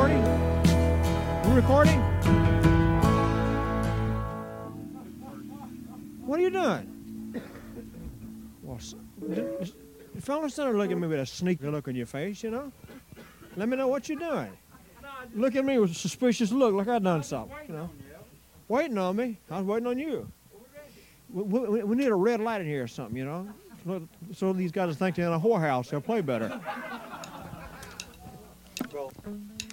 recording? We're recording? What are you doing? Well, fellas don't look at me with a sneaky look on your face, you know? Let me know what you're doing. Look at me with a suspicious look like I done something, you know? Waiting on me? I was waiting on you. We need a red light in here or something, you know? So these guys think they're in a whorehouse, they'll play better. Well.